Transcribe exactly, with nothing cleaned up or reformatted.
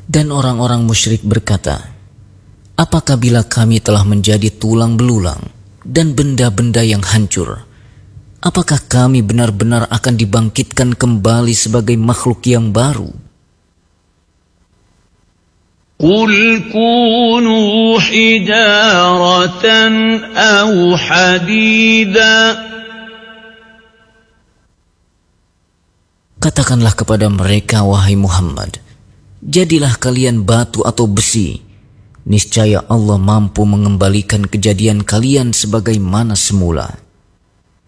Dan orang-orang musyrik berkata, apakah bila kami telah menjadi tulang belulang dan benda-benda yang hancur, apakah kami benar-benar akan dibangkitkan kembali sebagai makhluk yang baru? Qul kunu hijaratan aw hadida. Katakanlah kepada mereka, wahai Muhammad, jadilah kalian batu atau besi, niscaya Allah mampu mengembalikan kejadian kalian sebagaimana semula.